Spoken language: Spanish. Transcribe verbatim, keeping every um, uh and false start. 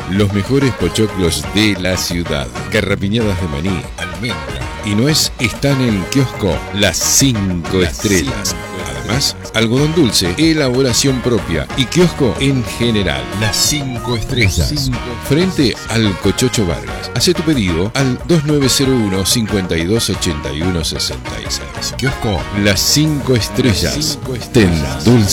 Los mejores pochoclos de la ciudad. Garrapiñadas de maní, almendra y nuez están en Kiosco Las Cinco Estrellas. Además, algodón dulce, elaboración propia y kiosco en general. Las Cinco Estrellas. Frente al Cochocho Vargas. Hacé tu pedido al dos nueve cero uno, cinco dos ocho uno, seis seis. Kiosco Las Cinco Estrellas. Ten dulce.